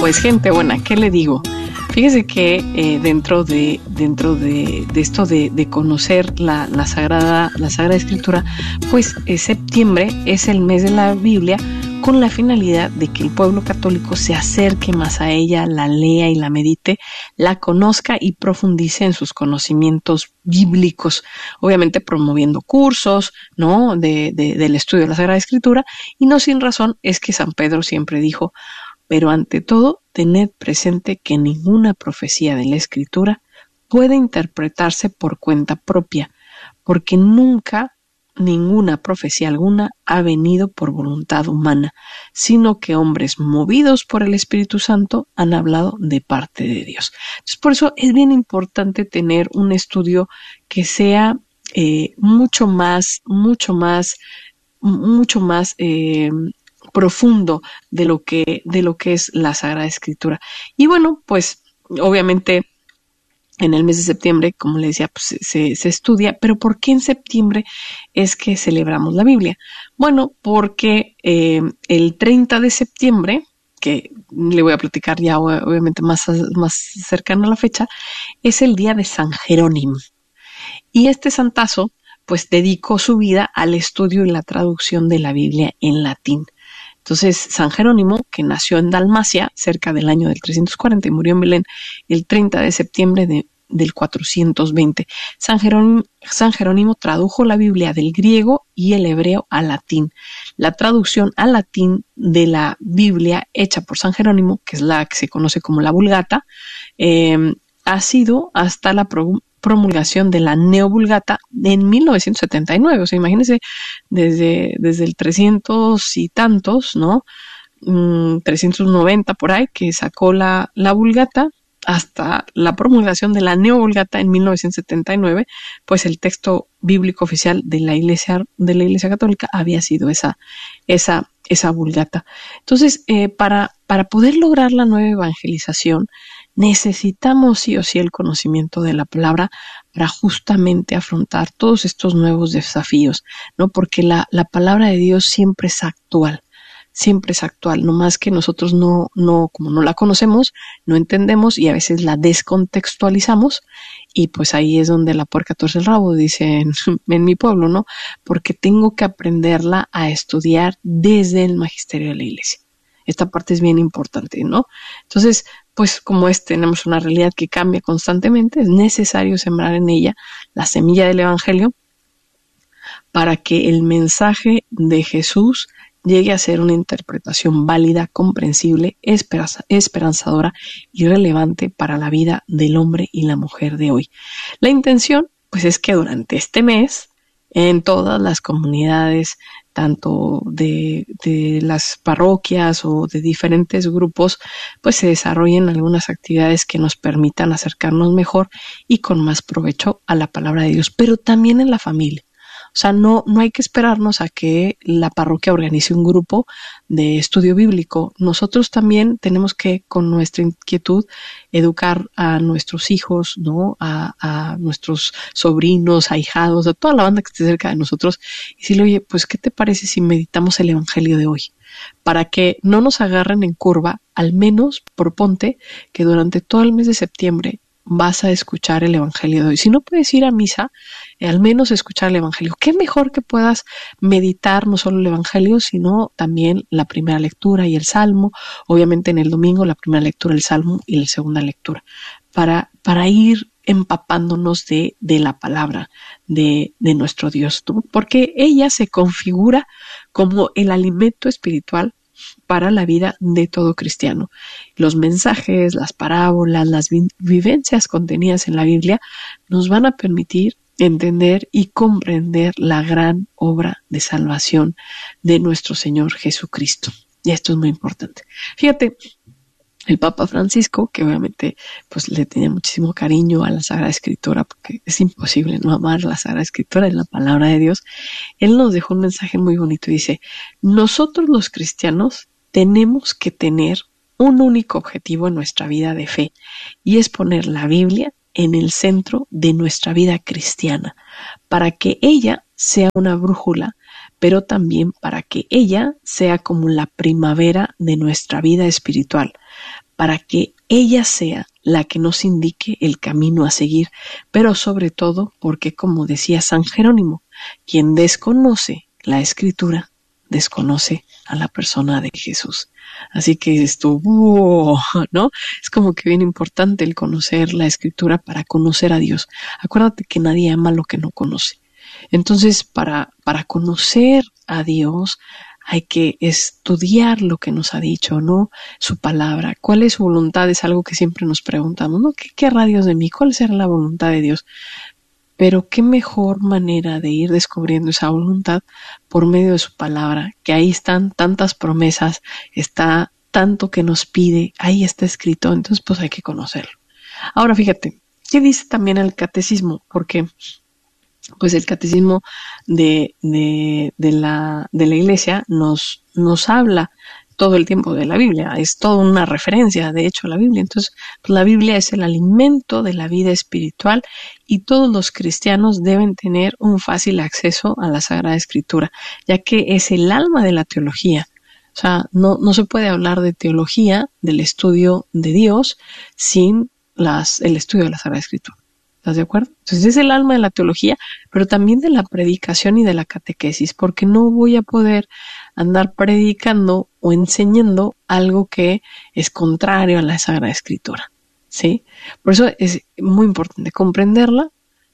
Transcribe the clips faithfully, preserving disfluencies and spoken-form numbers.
Pues gente buena, ¿qué le digo? Fíjese que eh, dentro de dentro de, de esto de, de conocer la, la sagrada la sagrada escritura, pues eh, septiembre es el mes de la Biblia, con la finalidad de que el pueblo católico se acerque más a ella, la lea y la medite, la conozca y profundice en sus conocimientos bíblicos, obviamente promoviendo cursos, ¿no? de, de del estudio de la Sagrada Escritura, y no sin razón es que San Pedro siempre dijo: pero ante todo, tened presente que ninguna profecía de la Escritura puede interpretarse por cuenta propia, porque nunca ninguna profecía alguna ha venido por voluntad humana, sino que hombres movidos por el Espíritu Santo han hablado de parte de Dios. Entonces, por eso es bien importante tener un estudio que sea eh, mucho más, mucho más, mucho más eh, profundo de lo que de lo que es la Sagrada Escritura. Y bueno, pues obviamente en el mes de septiembre, como le decía, pues se, se estudia. Pero ¿por qué en septiembre es que celebramos la Biblia? Bueno, porque eh, el treinta de septiembre, que le voy a platicar ya obviamente más, más cercano a la fecha, es el día de San Jerónimo. Y este santazo pues dedicó su vida al estudio y la traducción de la Biblia en latín. Entonces, San Jerónimo, que nació en Dalmacia cerca del año del trescientos cuarenta y murió en Belén el treinta de septiembre de, del cuatrocientos veinte. San Jerónimo, San Jerónimo tradujo la Biblia del griego y el hebreo al latín. La traducción al latín de la Biblia hecha por San Jerónimo, que es la que se conoce como la Vulgata, eh, ha sido hasta la pro- promulgación de la Neovulgata en mil novecientos setenta y nueve. O sea, imagínense, desde, desde el trescientos y tantos, ¿no? Mm, trescientos noventa por ahí, que sacó la, la Vulgata, hasta la promulgación de la Neovulgata en mil novecientos setenta y nueve, pues el texto bíblico oficial de la Iglesia, de la Iglesia Católica había sido esa, esa, esa Vulgata. Entonces, eh, para, para poder lograr la nueva evangelización, necesitamos sí o sí el conocimiento de la palabra para justamente afrontar todos estos nuevos desafíos, ¿no? Porque la, la palabra de Dios siempre es actual, siempre es actual, no más que nosotros no, no, como no la conocemos, no entendemos y a veces la descontextualizamos, y pues ahí es donde la puerca torce el rabo, dicen en mi pueblo, ¿no? Porque tengo que aprenderla a estudiar desde el magisterio de la Iglesia. Esta parte es bien importante, ¿no? Entonces, pues como es, tenemos una realidad que cambia constantemente, es necesario sembrar en ella la semilla del Evangelio para que el mensaje de Jesús llegue a ser una interpretación válida, comprensible, esperanza, esperanzadora y relevante para la vida del hombre y la mujer de hoy. La intención, pues, es que durante este mes, en todas las comunidades, tanto de, de las parroquias o de diferentes grupos, pues se desarrollen algunas actividades que nos permitan acercarnos mejor y con más provecho a la palabra de Dios, pero también en la familia. O sea, no, no hay que esperarnos a que la parroquia organice un grupo de estudio bíblico. Nosotros también tenemos que, con nuestra inquietud, educar a nuestros hijos, ¿no? A, a nuestros sobrinos, ahijados, a toda la banda que esté cerca de nosotros, y decirle: oye, pues, ¿qué te parece si meditamos el Evangelio de hoy? Para que no nos agarren en curva, al menos proponte que durante todo el mes de septiembre vas a escuchar el Evangelio de hoy. Si no puedes ir a misa, eh, al menos escuchar el Evangelio. Qué mejor que puedas meditar no solo el Evangelio, sino también la primera lectura y el Salmo. Obviamente en el domingo la primera lectura, el Salmo, y la segunda lectura. Para, para ir empapándonos de, de la palabra de, de nuestro Dios, ¿no? Porque ella se configura como el alimento espiritual para la vida de todo cristiano. Los mensajes, las parábolas, las vi- vivencias contenidas en la Biblia nos van a permitir entender y comprender la gran obra de salvación de nuestro Señor Jesucristo. Y esto es muy importante. Fíjate, el Papa Francisco, que obviamente pues le tenía muchísimo cariño a la Sagrada Escritura, porque es imposible no amar la Sagrada Escritura, es la palabra de Dios, él nos dejó un mensaje muy bonito y dice: nosotros los cristianos tenemos que tener un único objetivo en nuestra vida de fe, y es poner la Biblia en el centro de nuestra vida cristiana, para que ella sea una brújula, pero también para que ella sea como la primavera de nuestra vida espiritual, para que ella sea la que nos indique el camino a seguir, pero sobre todo porque, como decía San Jerónimo, quien desconoce la Escritura, desconoce a la persona de Jesús. Así que esto, wow, ¿no? Es como que bien importante el conocer la Escritura para conocer a Dios. Acuérdate que nadie ama lo que no conoce. Entonces, para, para conocer a Dios, hay que estudiar lo que nos ha dicho, ¿no? Su palabra. ¿Cuál es su voluntad? Es algo que siempre nos preguntamos, ¿no? ¿Qué querrá Dios de mí? ¿Cuál será la voluntad de Dios? Pero qué mejor manera de ir descubriendo esa voluntad por medio de su palabra, que ahí están tantas promesas, está tanto que nos pide, ahí está escrito, entonces pues hay que conocerlo. Ahora fíjate, ¿qué dice también el catecismo? Porque pues el catecismo de, de, de, la, de la Iglesia nos, nos habla todo el tiempo de la Biblia, es toda una referencia, de hecho, a la Biblia. Entonces, pues la Biblia es el alimento de la vida espiritual y todos los cristianos deben tener un fácil acceso a la Sagrada Escritura, ya que es el alma de la teología. O sea, no, no se puede hablar de teología, del estudio de Dios, sin las, el estudio de la Sagrada Escritura. ¿Estás de acuerdo? Entonces es el alma de la teología, pero también de la predicación y de la catequesis, porque no voy a poder andar predicando o enseñando algo que es contrario a la Sagrada Escritura, ¿sí? Por eso es muy importante comprenderla,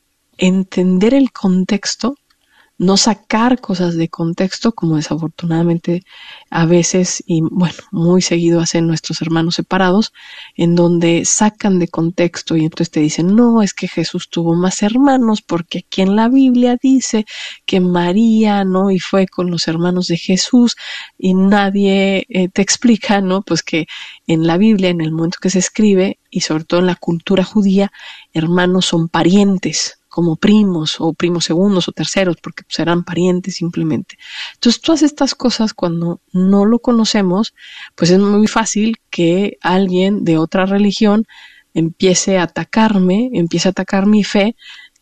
entender el contexto, no sacar cosas de contexto, como desafortunadamente a veces y bueno, muy seguido hacen nuestros hermanos separados, en donde sacan de contexto y entonces te dicen, no, es que Jesús tuvo más hermanos porque aquí en la Biblia dice que María, ¿no? Y fue con los hermanos de Jesús y nadie eh, te explica, ¿no? Pues que en la Biblia, en el momento que se escribe y sobre todo en la cultura judía, hermanos son parientes, como primos o primos segundos o terceros, porque pues, eran parientes simplemente. Entonces, todas estas cosas cuando no lo conocemos, pues es muy fácil que alguien de otra religión empiece a atacarme, empiece a atacar mi fe,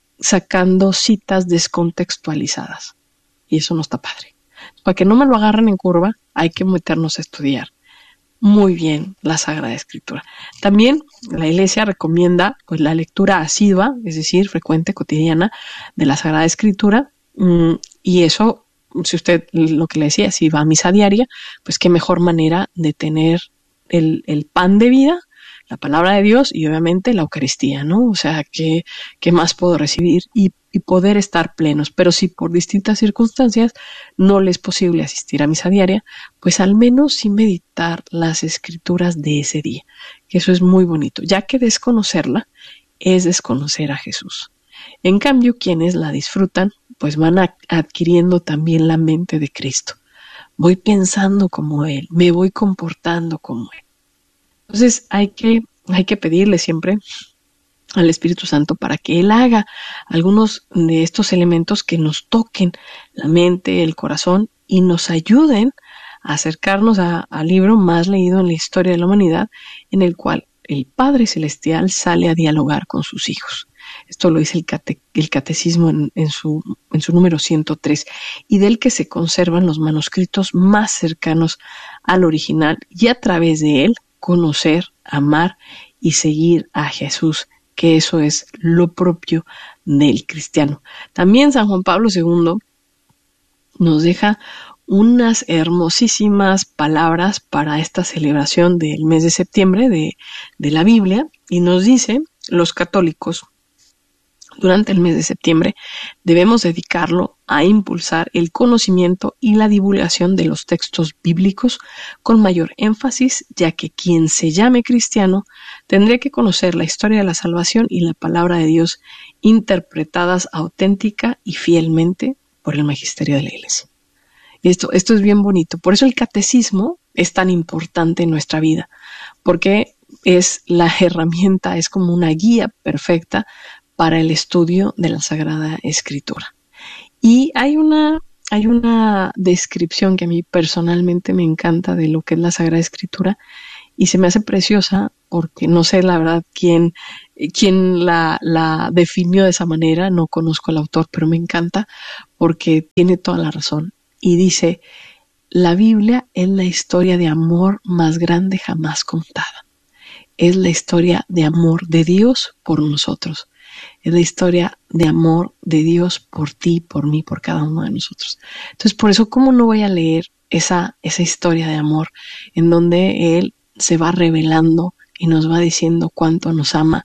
sacando citas descontextualizadas. Y eso no está padre. Para que no me lo agarren en curva, hay que meternos a estudiar muy bien la Sagrada Escritura. También la Iglesia recomienda pues la lectura asidua, es decir, frecuente, cotidiana, de la Sagrada Escritura, y eso, si usted, lo que le decía, si va a misa diaria, pues qué mejor manera de tener el, el pan de vida, la palabra de Dios y obviamente la Eucaristía, ¿no? O sea, ¿qué, qué más puedo recibir? Y, y poder estar plenos. Pero si por distintas circunstancias no le es posible asistir a misa diaria, pues al menos sí meditar las escrituras de ese día. Que eso es muy bonito, ya que desconocerla es desconocer a Jesús. En cambio, quienes la disfrutan, pues van a, adquiriendo también la mente de Cristo. Voy pensando como Él, me voy comportando como Él. Entonces hay que, hay que pedirle siempre al Espíritu Santo para que Él haga algunos de estos elementos que nos toquen la mente, el corazón y nos ayuden a acercarnos a, al libro más leído en la historia de la humanidad, en el cual el Padre Celestial sale a dialogar con sus hijos. Esto lo dice el, cate, el catecismo en, en, su, en su número ciento tres, y del que se conservan los manuscritos más cercanos al original, y a través de él conocer, amar y seguir a Jesús, que eso es lo propio del cristiano. También San Juan Pablo segundo nos deja unas hermosísimas palabras para esta celebración del mes de septiembre de, de la Biblia, y nos dice, los católicos durante el mes de septiembre debemos dedicarlo a impulsar el conocimiento y la divulgación de los textos bíblicos con mayor énfasis, ya que quien se llame cristiano tendría que conocer la historia de la salvación y la palabra de Dios interpretadas auténtica y fielmente por el magisterio de la Iglesia. Y esto, esto es bien bonito. Por eso el catecismo es tan importante en nuestra vida, porque es la herramienta, es como una guía perfecta para el estudio de la Sagrada Escritura. Y hay una, hay una descripción que a mí personalmente me encanta de lo que es la Sagrada Escritura, y se me hace preciosa porque no sé la verdad quién, quién la, la definió de esa manera, no conozco al autor, pero me encanta porque tiene toda la razón. Y dice, la Biblia es la historia de amor más grande jamás contada. Es la historia de amor de Dios por nosotros. Es la historia de amor de Dios por ti, por mí, por cada uno de nosotros. Entonces, por eso, ¿cómo no voy a leer esa, esa historia de amor en donde Él se va revelando y nos va diciendo cuánto nos ama?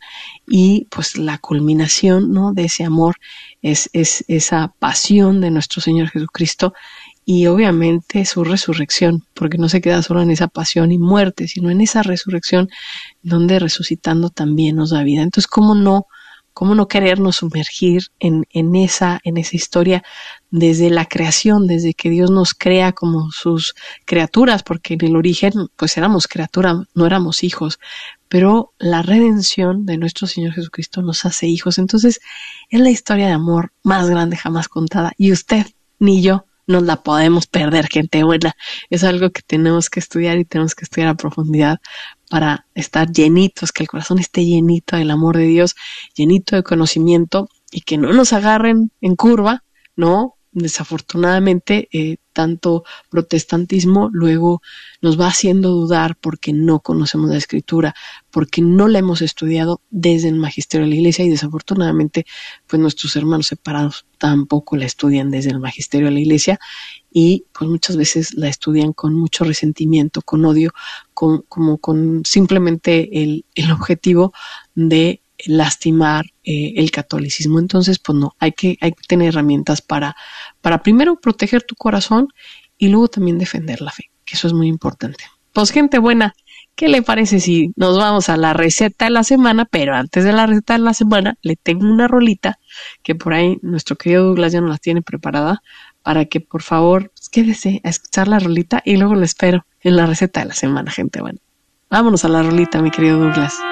Y pues la culminación, ¿no?, de ese amor es, es esa pasión de nuestro Señor Jesucristo y obviamente su resurrección, porque no se queda solo en esa pasión y muerte, sino en esa resurrección donde resucitando también nos da vida. Entonces, ¿cómo no, cómo no querernos sumergir en, en esa, en esa historia desde la creación, desde que Dios nos crea como sus criaturas, porque en el origen pues éramos criaturas, no éramos hijos, pero la redención de nuestro Señor Jesucristo nos hace hijos. Entonces, es la historia de amor más grande jamás contada y usted ni yo nos la podemos perder, gente buena. Es algo que tenemos que estudiar y tenemos que estudiar a profundidad para estar llenitos, que el corazón esté llenito del amor de Dios, llenito de conocimiento y que no nos agarren en curva, ¿no? Desafortunadamente, eh, tanto protestantismo luego nos va haciendo dudar porque no conocemos la Escritura, porque no la hemos estudiado desde el magisterio de la Iglesia y desafortunadamente pues nuestros hermanos separados tampoco la estudian desde el magisterio de la Iglesia y pues muchas veces la estudian con mucho resentimiento, con odio, con, como con simplemente el, el objetivo de lastimar eh, el catolicismo. Entonces, pues no, hay que, hay que tener herramientas para, para primero proteger tu corazón y luego también defender la fe, que eso es muy importante. Pues gente buena, ¿qué le parece si nos vamos a la receta de la semana? Pero antes de la receta de la semana, le tengo una rolita que por ahí nuestro querido Douglas ya nos la tiene preparada para que por favor pues, quédese a escuchar la rolita y luego lo espero en la receta de la semana, gente buena. Vámonos a la rolita, mi querido Douglas.